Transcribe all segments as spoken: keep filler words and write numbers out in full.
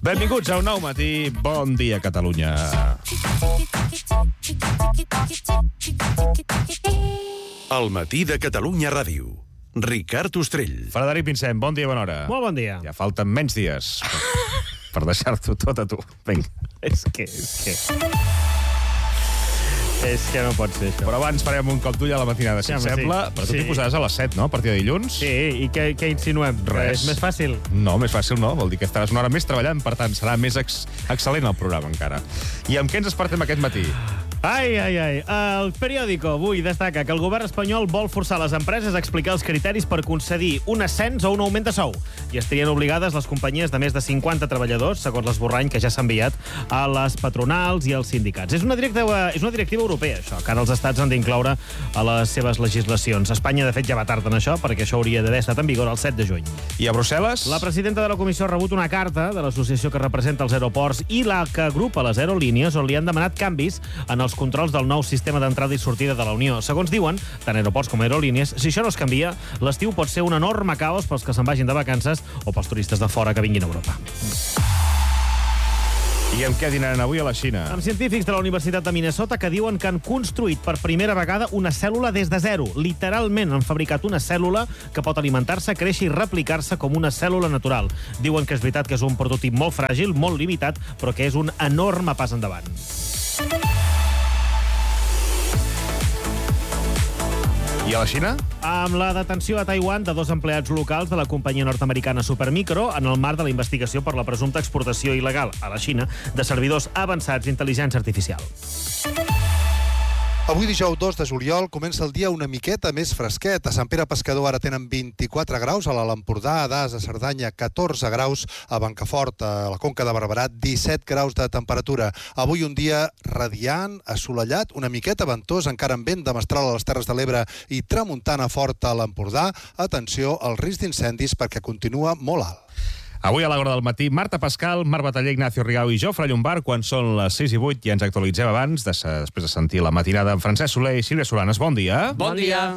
Benvinguts a un nou matí. Bon dia, Catalunya. El matí de Catalunya Ràdio. Ricard Ostrell. Frederic Vincent, bon dia, bona hora. Molt bon dia. Ja falten menys dies per, per deixar-t'ho tot a tu. Vinga. És que, és que... És que no pot ser, això. Però abans farem un cop d'ull a la matinada, si Sí, et home, sembla. sí. Però tu Sí. t'hi posaràs a les set, no? A partir de dilluns? Sí, i què, què insinuem? Res. És més fàcil? No, més fàcil no. Vol dir que estaràs una hora més treballant, per tant, serà més ex excel·lent el programa, encara. I amb què ens despertem aquest matí? Ai, ai, ai. El periòdico avui destaca que el govern espanyol vol forçar les empreses a explicar els criteris per concedir un ascens o un augment de sou. I estarien obligades les companyies de més de cinquanta treballadors, segons l'esborrany que ja s'ha enviat a les patronals i als sindicats. És una directiva, és una directiva europea, això, que ara els estats han d'incloure a les seves legislacions. Espanya, de fet, ja va tard en això, perquè això hauria d'haver estat en vigor el set de juny. I a Brussel·les? La presidenta de la comissió ha rebut una carta de l'associació que representa els aeroports i la que agrupa les aerolínies, on li han demanat canvis en els controls del nou sistema d'entrada i sortida de la Unió. Segons diuen, tant aeroports com aerolínies, si això no es canvia, l'estiu pot ser un enorme caos pels que se'n vagin de vacances o pels turistes de fora que vinguin a Europa. I amb què dinaran avui a la Xina? Amb científics de la Universitat de Minnesota que diuen que han construït per primera vegada una cèl·lula des de zero. Literalment han fabricat una cèl·lula que pot alimentar-se, créixer i replicar-se com una cèl·lula natural. Diuen que és veritat que és un prototip molt fràgil, molt limitat, però que és un enorme pas endavant. I a la Xina? Amb la detenció a Taiwan de dos empleats locals de la companyia nord-americana Supermicro en el marc de la investigació per la presumpta exportació il·legal a la Xina de servidors avançats d'intel·ligència artificial. Avui dijous dos de juliol comença el dia una miqueta més fresquet. A Sant Pere Pescador ara tenen vint-i-quatre graus, a l'Alt Empordà, a Das, a Cerdanya, catorze graus, a Blancafort, a la Conca de Barberà, disset graus de temperatura. Avui un dia radiant, assolellat, una miqueta ventós, encara amb vent de mestral a les Terres de l'Ebre i tramuntana forta a l'Empordà. Atenció al risc d'incendis perquè continua molt alt. Avui a l'hora del matí, Marta Pascal, Marc Bataller, Ignacio Rigau i Jofre Llombard, quan són les sis i vuit, ja ens actualitzem abans, de, després de sentir la matinada amb Francesc Soler i Sílvia Solanes. Bon dia. Bon dia.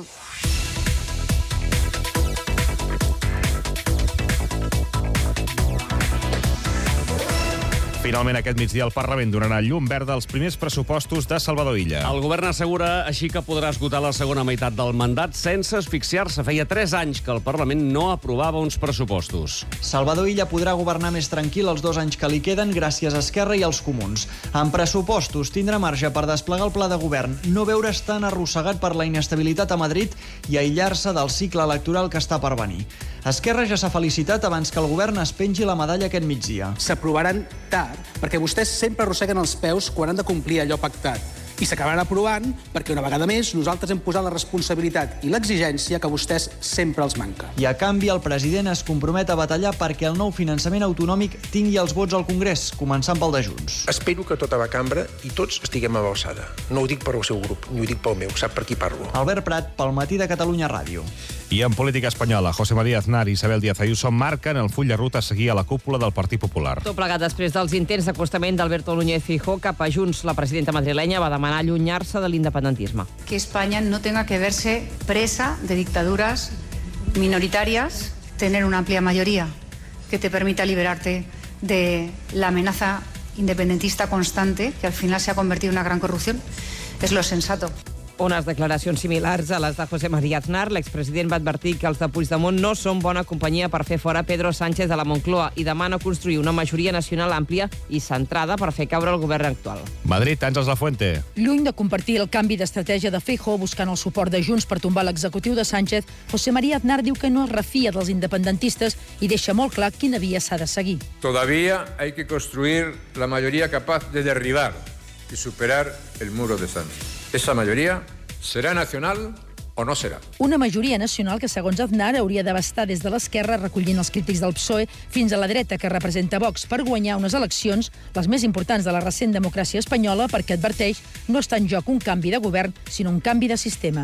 Finalment, aquest migdia, el Parlament donarà llum verda als primers pressupostos de Salvador Illa. El govern assegura així que podrà esgotar la segona meitat del mandat sense asfixiar-se. Feia tres anys que el Parlament no aprovava uns pressupostos. Salvador Illa podrà governar més tranquil els dos anys que li queden gràcies a Esquerra i als Comuns. En pressupostos tindrà marge per desplegar el pla de govern, no veure's tan arrossegat per la inestabilitat a Madrid i aïllar-se del cicle electoral que està per venir. Esquerra ja s'ha felicitat abans que el govern es pengi la medalla aquest migdia. S'aprovaran tard, perquè vostès sempre arrosseguen els peus quan han de complir allò pactat. I s'acabaran aprovant perquè, una vegada més, nosaltres hem posat la responsabilitat i l'exigència que vostès sempre els manca. I a canvi, el president es compromet a batallar perquè el nou finançament autonòmic tingui els vots al Congrés, començant pel de Junts. Espero que tota la cambra i tots estiguem a l'alçada. No ho dic per al seu grup, ni ho dic pel meu, sap per qui parlo. Albert Prat, pel Matí de Catalunya Ràdio. I en política espanyola, José María Aznar i Isabel Díaz Ayuso marquen el full de ruta a seguir a la cúpula del Partit Popular. Tot plegat després dels intents d'acostament d'Alberto Núñez Feijóo cap a Junts. La presidenta madrilenya va demanar allunyar-se de l'independentisme. Que España no tenga que verse presa de dictaduras minoritarias, tener una amplia mayoría que te permita liberarte de la amenaza independentista constante, que al final se ha convertido en una gran corrupción, es lo sensato. Unes declaracions similars a les de José María Aznar. L'expresident va advertir que els de Puigdemont no són bona companyia per fer fora Pedro Sánchez de la Moncloa i demana construir una majoria nacional àmplia i centrada per fer caure el govern actual. Madrid, Àngels Lafuente. Lluny de compartir el canvi d'estratègia de Feijóo buscant el suport de Junts per tombar l'executiu de Sánchez, José María Aznar diu que no es refia dels independentistes i deixa molt clar quina via s'ha de seguir. Todavía hay que construir la mayoría capaz de derribar y superar el muro de Sánchez. Esa mayoría serà nacional o no serà. Una majoria nacional que, segons Aznar, hauria d'abastar des de l'esquerra recollint els crítics del P S O E fins a la dreta que representa Vox per guanyar unes eleccions, les més importants de la recent democràcia espanyola, perquè adverteix no està en joc un canvi de govern, sinó un canvi de sistema.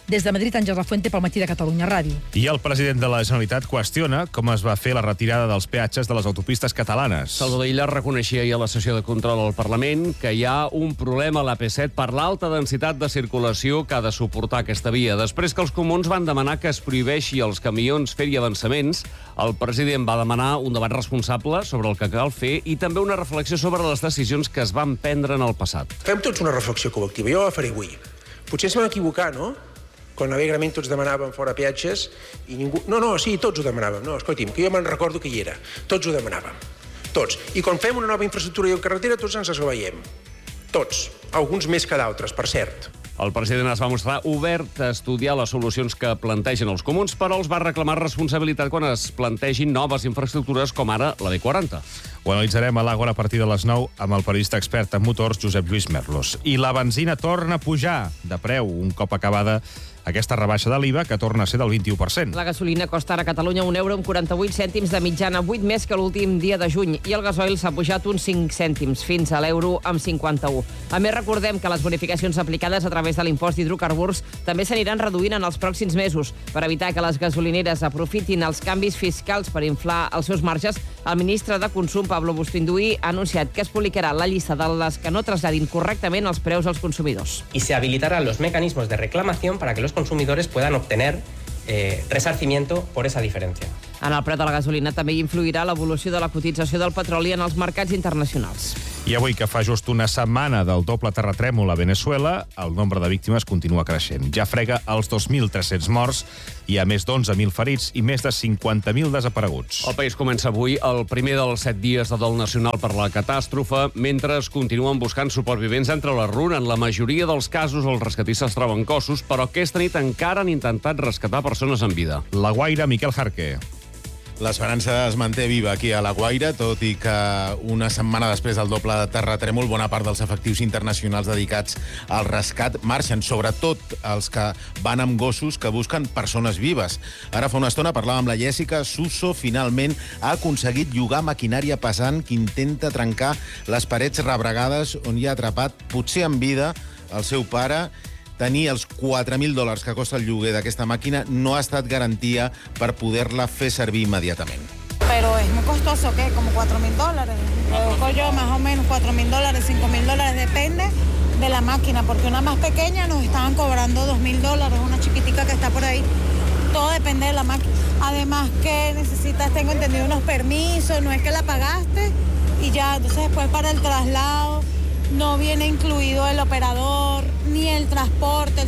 Des de Madrid, Àngels Lafuente, pel Matí de Catalunya Ràdio. I el president de la Generalitat qüestiona com es va fer la retirada dels peatges de les autopistes catalanes. Salvador Illa reconeixia ahir a la sessió de control al Parlament que hi ha un problema a l'A P set per l'alta densitat de circulació que ha de suportar aquesta via. Després que els comuns van demanar que es prohibeixi als camions fer-hi avançaments, el president va demanar un debat responsable sobre el que cal fer i també una reflexió sobre les decisions que es van prendre en el passat. Fem tots una reflexió col·lectiva. Jo la faré avui. Potser ens vam equivocar, no? Quan alegrement tots demanàvem fora peatges i ningú... No, no, sí, tots ho demanàvem. No, escolti'm, que jo me'n recordo que hi era. Tots ho demanàvem. Tots. I quan fem una nova infraestructura i carretera, tots ens esveiem. Tots. Alguns més que d'altres, per cert. El president es va mostrar obert a estudiar les solucions que plantegen els comuns, però els va reclamar responsabilitat quan es plantegin noves infraestructures com ara la B quaranta. Ho analitzarem a l'Àgora a partir de les nou amb el periodista expert en motors Josep Lluís Merlos. I la benzina torna a pujar de preu un cop acabada aquesta rebaixa de l'I V A, que torna a ser del vint-i-u per cent. La gasolina costa ara a Catalunya un euro amb quaranta-vuit cèntims de mitjana, vuit més que l'últim dia de juny, i el gasoil s'ha pujat uns cinc cèntims, fins a l'euro amb cinquanta-u. A més, recordem que les bonificacions aplicades a través de l'impost d'hidrocarburs també s'aniran reduint en els pròxims mesos. Per evitar que les gasolineres aprofitin els canvis fiscals per inflar els seus marges, el ministre de Consum, Pablo Bustinduy, ha anunciat que es publicarà la llista de les que no traslladin correctament els preus als consumidors. Y se habilitarán los mecanismos de reclamación para que los consumidores puedan obtener eh, resarcimiento por esa diferencia. En el preu de la gasolina també hi influirà l'evolució de la cotització del petroli en els mercats internacionals. I avui, que fa just una setmana del doble terratrèmol a Veneçuela, el nombre de víctimes continua creixent. Ja frega els dos mil tres-cents morts, hi ha més d'onze mil ferits i més de cinquanta mil desapareguts. El país comença avui el primer dels set dies de dol nacional per la catàstrofe, mentre es continuen buscant supervivents entre la runa. En la majoria dels casos, els rescatistes troben cossos, però aquesta nit encara han intentat rescatar persones en vida. La Guaira, Miquel Jarqué. L'esperança es manté viva aquí a La Guaira, tot i que una setmana després del doble terratrèmol, bona part dels efectius internacionals dedicats al rescat marxen, sobretot els que van amb gossos que busquen persones vives. Ara fa una estona parlàvem amb la Jessica. Suso finalment ha aconseguit llogar maquinària pesant que intenta trencar les parets rebregades on hi ha atrapat, potser en vida, el seu pare. Tenir els quatre mil dòlars que costa el lloguer d'aquesta màquina no ha estat garantia per poder-la fer servir immediatament. Pero es muy costoso, ¿qué? Como cuatro mil dólares. Busco yo más o menos cuatro mil dólares, cinco mil dólares, depende de la máquina, porque una más pequeña nos estaban cobrando dos mil dólares, una chiquitica que está por ahí. Todo depende de la máquina. Además que necesitas, tengo entendido, unos permisos, no es que la pagaste y ya, entonces después para el traslado no viene incluido el operador ni el transporte.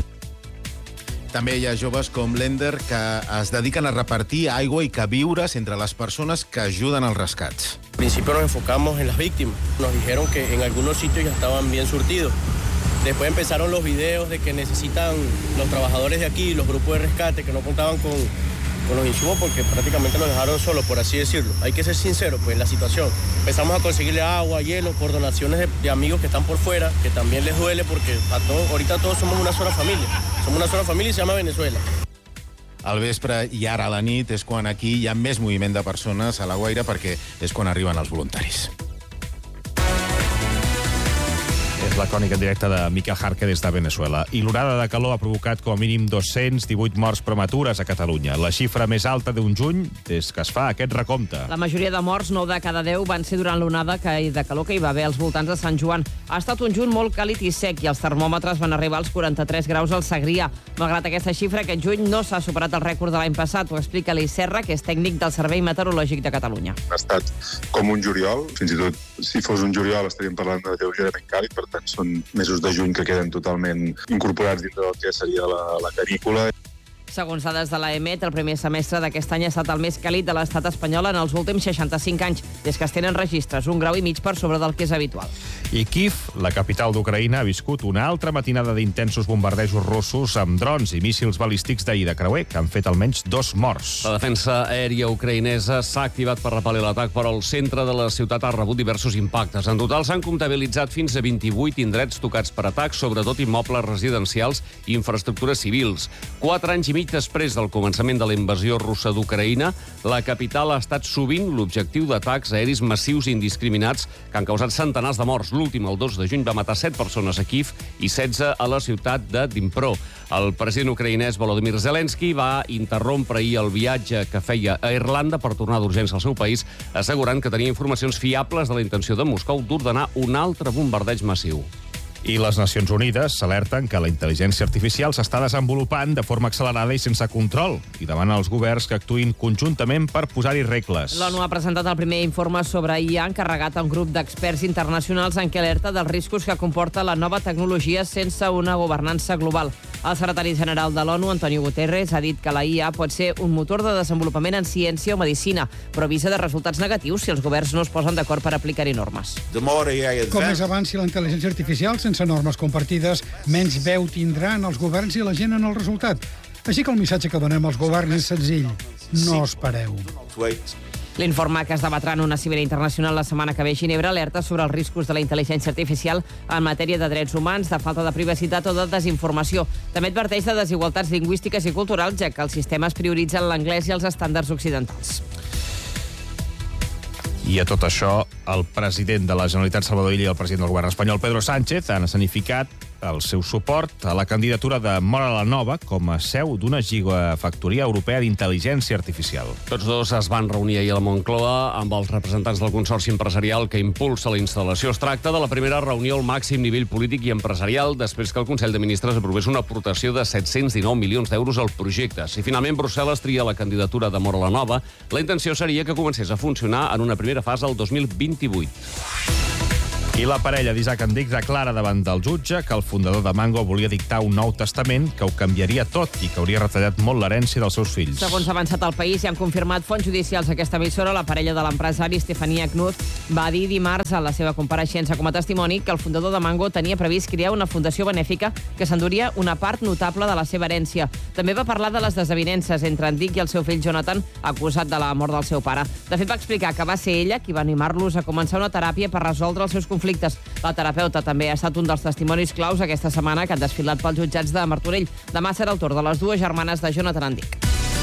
També hi ha joves com l'Ender que es dediquen a repartir aigua i queviures entre les persones que ajuden als rescats. Al principio nos enfocamos en las víctimas. Nos dijeron que en algunos sitios ya estaban bien surtidos. Después empezaron los videos de que necesitan los trabajadores de aquí, los grupos de rescate, que no contaban con, con los insumos porque prácticamente nos dejaron solos, por así decirlo. Hay que ser sinceros pues, en la situación. Empezamos a conseguirle agua, hielo, por donaciones de, de amigos que están por fuera, que también les duele porque a todos, ahorita todos somos una sola familia. Somos una sola familia y se llama Venezuela. Al vespre i ara a la nit és quan aquí hi ha més moviment de persones a La Guaira perquè és quan arriben els voluntaris. És la crònica en directe de Miquel Jarque des de Veneçuela. I l'onada de calor ha provocat com a mínim dos-cents divuit morts prematures a Catalunya, la xifra més alta d'un juny des que es fa aquest recompte. La majoria de morts, nou de cada deu, van ser durant l'onada de calor que hi va haver als voltants de Sant Joan. Ha estat un juny molt càlid i sec i els termòmetres van arribar als quaranta-tres graus al Segrià. Malgrat aquesta xifra, aquest juny no s'ha superat el rècord de l'any passat. Ho explica l'I Serra, que és tècnic del Servei Meteorològic de Catalunya. Ha estat com un juliol, fins i tot si fos un juliol estaríem parlant de lleugerament càlid, per tant són mesos de juny que queden totalment incorporats dintre del que seria la, la canícula. Segons dades de l'A E M E T, el primer semestre d'aquest any ha estat el més càlid de l'estat espanyol en els últims seixanta-cinc anys, des que es tenen registres, un grau i mig per sobre del que és habitual. I Kíev, la capital d'Ucraïna, ha viscut una altra matinada d'intensos bombardejos russos amb drons i míssils balístics d'ahir de creuer, que han fet almenys dos morts. La defensa aèria ucraïnesa s'ha activat per repel·lir l'atac, però el centre de la ciutat ha rebut diversos impactes. En total s'han comptabilitzat fins a vint-i-vuit indrets tocats per atacs, sobretot immobles residencials i infraestructures civils. Quatre anys i mig mig després del començament de la invasió russa d'Ucraïna, la capital ha estat sovint l'objectiu d'atacs aeris massius i indiscriminats que han causat centenars de morts. L'últim, el dos de juny, va matar set persones a Kíev i setze a la ciutat de Dnipro. El president ucraïnès Volodymyr Zelensky va interrompre ahir el viatge que feia a Irlanda per tornar d'urgència al seu país, assegurant que tenia informacions fiables de la intenció de Moscou d'ordenar un altre bombardeig massiu. I les Nacions Unides s'alerten que la intel·ligència artificial s'està desenvolupant de forma accelerada i sense control i demanen als governs que actuïn conjuntament per posar-hi regles. L'ONU ha presentat el primer informe sobre I A encarregat a un grup d'experts internacionals en què alerta dels riscos que comporta la nova tecnologia sense una governança global. El secretari general de l'ONU, Antonio Guterres, ha dit que la I A pot ser un motor de desenvolupament en ciència o medicina, però avisa de resultats negatius si els governs no es posen d'acord per aplicar-hi normes. Com més avanci la intel·ligència artificial, sense normes compartides, menys veu tindran els governs i la gent en el resultat. Així que el missatge que donem als governs és senzill. No espereu. L'informe que es debatrà en una cimera internacional la setmana que ve a Ginebra alerta sobre els riscos de la intel·ligència artificial en matèria de drets humans, de falta de privacitat o de desinformació. També adverteix de desigualtats lingüístiques i culturals, ja que els sistemes prioritzen l'anglès i els estàndards occidentals. I a tot això, el president de la Generalitat, Salvador Illa, i el president del govern espanyol, Pedro Sánchez, han escenificat el seu suport a la candidatura de Móra la Nova com a seu d'una gigafactoria europea d'intel·ligència artificial. Tots dos es van reunir ahir a la Moncloa amb els representants del consorci empresarial que impulsa la instal·lació. Es tracta de la primera reunió al màxim nivell polític i empresarial després que el Consell de Ministres aprovés una aportació de set-cents dinou milions d'euros al projecte. Si finalment Brussel·les tria la candidatura de Móra la Nova, la intenció seria que comencés a funcionar en una primera fase el dos mil vint-i-vuit. I la parella d'Isaac Andic declara davant del jutge que el fundador de Mango volia dictar un nou testament que ho canviaria tot i que hauria retallat molt l'herència dels seus fills. Segons ha avançat el País i han confirmat fonts judicials a aquesta emissora, la parella de l'empresari Stefania Knuth va dir dimarts a la seva compareixença com a testimoni que el fundador de Mango tenia previst crear una fundació benèfica que s'enduria una part notable de la seva herència. També va parlar de les desavinences entre Andic i el seu fill Jonathan, acusat de la mort del seu pare. De fet, va explicar que va ser ella qui va animar-los a començar una teràpia per resoldre els seus conflictes. La terapeuta també ha estat un dels testimonis claus aquesta setmana que han desfilat pels jutjats de Martorell. Demà serà el torn de les dues germanes de Jonathan Andic.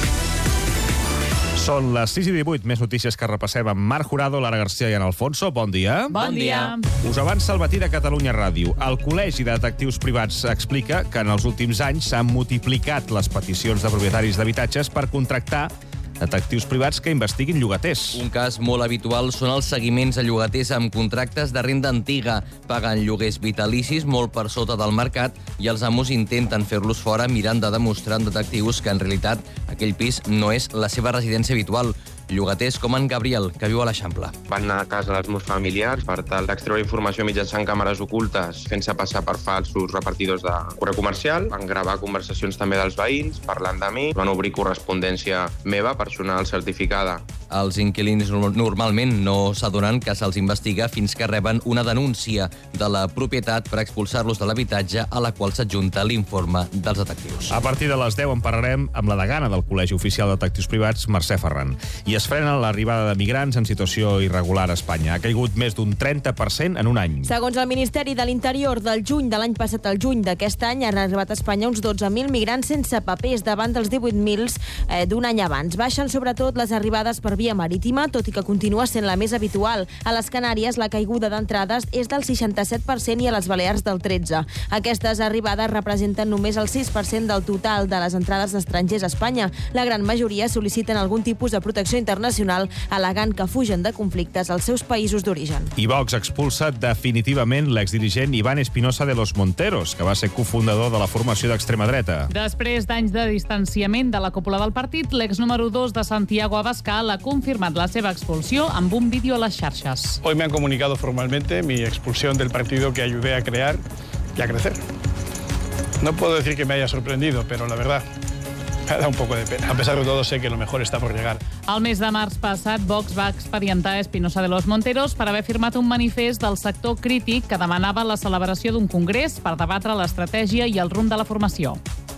Són les sis i divuit, més notícies que repassem amb Marc Jurado, Lara García i Ana Alfonso. Bon dia. Bon dia. Us avança el matí de Catalunya Ràdio. El Col·legi de Detectius Privats explica que en els últims anys s'han multiplicat les peticions de propietaris d'habitatges per contractar detectius privats que investiguin llogaters. Un cas molt habitual són els seguiments a llogaters amb contractes de renda antiga. Paguen lloguers vitalicis molt per sota del mercat i els amos intenten fer-los fora mirant de demostrar amb detectius que en realitat aquell pis no és la seva residència habitual. Llogaters com en Gabriel, que viu a l'Eixample. Van anar a casa dels meus familiars per tal d'extreure informació mitjançant càmeres ocultes, fent-se passar per falsos repartidors de correu comercial. Van gravar conversacions també dels veïns, parlant de mi. Van obrir correspondència meva, personal certificada. Els inquilins normalment no s'adonen que se'ls investiga fins que reben una denúncia de la propietat per expulsar-los de l'habitatge a la qual s'adjunta l'informe dels detectius. A partir de les deu en parlarem amb la degana del Col·legi Oficial de Detectius Privats, Mercè Ferran. I es frena l'arribada de migrants en situació irregular a Espanya. Ha caigut més d'un trenta per cent en un any. Segons el Ministeri de l'Interior, del juny de l'any passat al juny d'aquest any han arribat a Espanya uns dotze mil migrants sense papers davant dels divuit mil eh, d'un any abans. Baixen sobretot les arribades per via marítima, tot i que continua sent la més habitual. A les Canàries, la caiguda d'entrades és del seixanta-set per cent i a les Balears del tretze per cent. Aquestes arribades representen només el sis per cent del total de les entrades d'estrangers a Espanya. La gran majoria sol·liciten algun tipus de protecció internacional, al·legant que fugen de conflictes als seus països d'origen. I Vox expulsa definitivament l'exdirigent Iván Espinosa de los Monteros, que va ser cofundador de la formació d'extrema dreta. Després d'anys de distanciament de la cúpula del partit, l'ex número dos de Santiago Abascal ha confirmat la seva expulsió amb un vídeo a les xarxes. Hoy me han comunicado formalmente mi expulsión del partido que ayudé a crear y a crecer. No puedo decir que me haya sorprendido, pero la verdad, me da un poco de pena. A pesar de todo, sé que lo mejor está por llegar. El mes de març passat, Vox va expedientar Espinosa de los Monteros per haver firmat un manifest del sector crític que demanava la celebració d'un congrés per debatre l'estratègia i el rumb de la formació.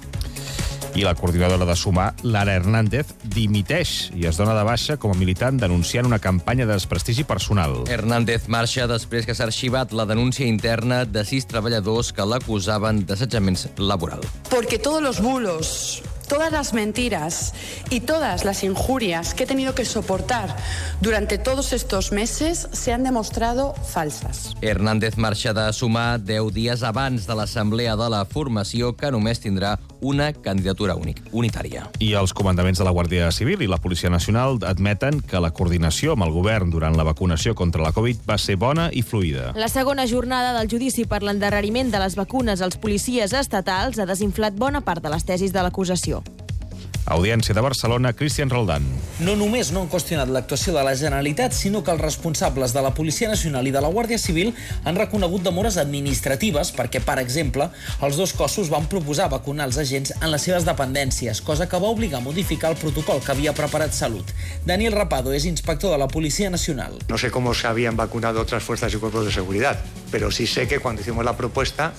I la coordinadora de Sumar, Lara Hernández, dimiteix i es dona de baixa com a militant denunciant una campanya de desprestigi personal. Hernández marxa després que s'ha arxivat la denúncia interna de sis treballadors que l'acusaven d'assetjament laboral. Porque todos los bulos todas las mentiras y todas las injurias que he tenido que soportar durante todos estos meses se han demostrado falsas. Hernández marxa de sumar deu dies abans de l'assemblea de la formació, que només tindrà una candidatura únic, unitària. I els comandaments de la Guàrdia Civil i la Policia Nacional admeten que la coordinació amb el govern durant la vacunació contra la Covid va ser bona i fluida. La segona jornada del judici per l'endarreriment de les vacunes als policies estatals ha desinflat bona part de les tesis de l'acusació. Audiència de Barcelona, Cristian Roldán. No només no han qüestionat l'actuació de la Generalitat, sinó que els responsables de la Policia Nacional i de la Guàrdia Civil han reconegut demores administratives perquè, per exemple, els dos cossos van proposar vacunar els agents en les seves dependències, cosa que va obligar a modificar el protocol que havia preparat Salut. Daniel Rapado és inspector de la Policia Nacional. No sé cómo se habían vacunado otras fuerzas y cuerpos de seguridad, pero sí sé que cuando hicimos la propuesta,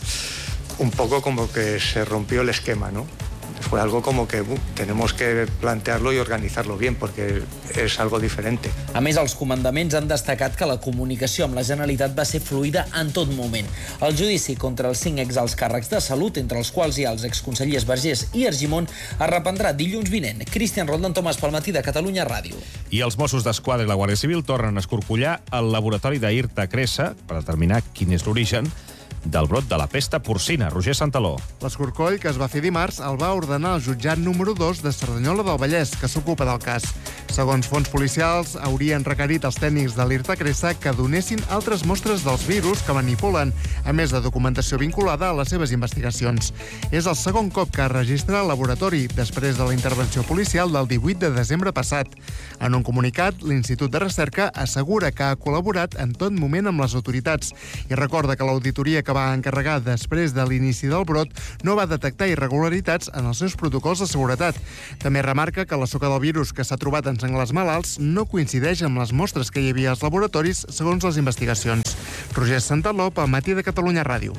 un poco como que se rompió el esquema, ¿no? Fue algo como que uh, tenemos que plantearlo y organizarlo bien, porque es algo diferente. A més, els comandaments han destacat que la comunicació amb la Generalitat va ser fluida en tot moment. El judici contra els cinc exalts càrrecs de Salut, entre els quals hi ha els exconsellers Vergés i Argimon, es reprendrà dilluns vinent. Cristian Roldán, Tomàs Palmatí, de Catalunya Ràdio. I els Mossos d'Esquadra i la Guàrdia Civil tornen a escorcollar el laboratori d'Irta Cressa per determinar quin és l'origen del brot de la pesta porcina. Roger Santaló. L'escorcoll, que es va fer dimarts, el va ordenar el jutjat número dos de Cerdanyola del Vallès, que s'ocupa del cas. Segons fons policials, haurien requerit als tècnics de l'Irta Cressa que donessin altres mostres dels virus que manipulen, a més de documentació vinculada a les seves investigacions. És el segon cop que es registra el laboratori, després de la intervenció policial del divuit de desembre passat. En un comunicat, l'Institut de Recerca assegura que ha col·laborat en tot moment amb les autoritats i recorda que l'auditoria que va encarregar després de l'inici del brot no va detectar irregularitats en els seus protocols de seguretat. També remarca que la soca del virus que s'ha trobat en senglars malalts no coincideix amb les mostres que hi havia als laboratoris, segons les investigacions. Roger Santaló, al Matí de Catalunya Ràdio.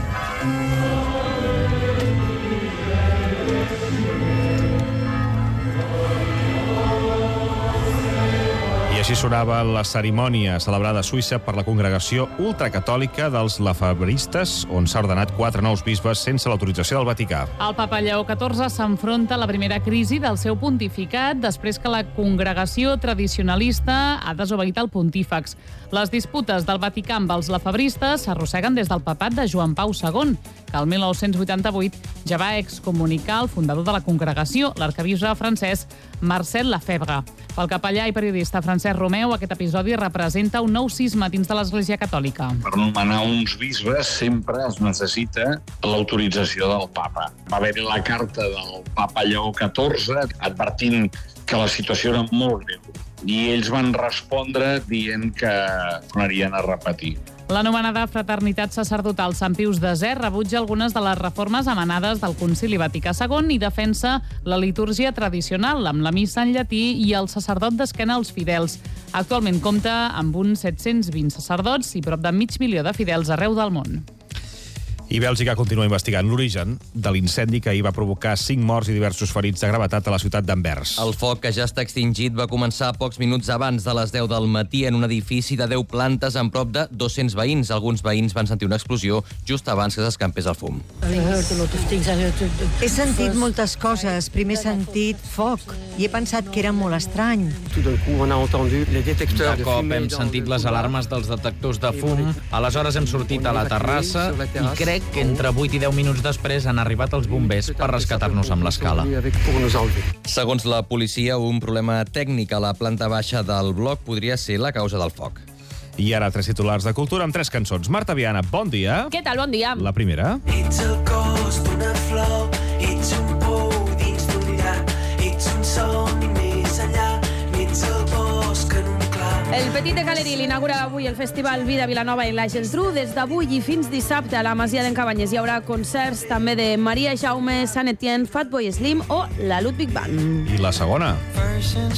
I així sonava la cerimònia celebrada a Suïssa per la congregació ultracatòlica dels lafebristes, on s'ha ordenat quatre nous bisbes sense l'autorització del Vaticà. El papa Lleó catorze s'enfronta a la primera crisi del seu pontificat després que la congregació tradicionalista ha desobeït el pontífex. Les disputes del Vaticà amb els lafebristes s'arrosseguen des del papat de Joan Pau segon, que el mil nou-cents vuitanta-vuit ja va excomunicar el fundador de la congregació, l'arquebisbe francès Marcel Lefebvre. Pel capellà i periodista Francesc Romeu, aquest episodi representa un nou cisma dins de l'Església Catòlica. Per nomenar uns bisbes sempre es necessita l'autorització del papa. Va haver-hi la carta del papa Lleó catorze advertint que la situació era molt greu i ells van respondre dient que tornarien a repetir. L'anomenada fraternitat sacerdotal Sant Pius desè rebutja algunes de les reformes emanades del Concili Vaticà segon i defensa la litúrgia tradicional, amb la missa en llatí i el sacerdot d'esquena als fidels. Actualment compta amb uns set-cents vint sacerdots i prop de mig milió de fidels arreu del món. I Bèlgica continua investigant l'origen de l'incendi que ahir va provocar cinc morts i diversos ferits de gravetat a la ciutat d'Anvers. El foc, que ja està extingit, va començar pocs minuts abans de les deu del matí en un edifici de deu plantes amb prop de dos-cents veïns. Alguns veïns van sentir una explosió just abans que s'escampés el fum. He sentit moltes coses. Primer he sentit foc i he pensat que era molt estrany. De cop hem sentit les alarmes dels detectors de fum. Aleshores hem sortit a la terrassa i crec que entre vuit i deu minuts després han arribat els bombers per rescatar-nos amb l'escala. Segons la policia, un problema tècnic a la planta baixa del bloc podria ser la causa del foc. I ara tres titulars de cultura amb tres cançons. Marta Viana, bon dia. Què tal, bon dia? La primera. Ets el cos d'una flor, ets un pou dins d'un llac, ets un somni més enllà, ets el bosc en un clar. El Petit de Galeril inaugura avui el Festival Vida Vilanova i la Geltrú. Des d'avui i fins dissabte a la Masia d'en Cabanyes hi haurà concerts també de Maria Jaume, Sant Etienne, Fatboy Slim o la Ludwig Band. I la segona.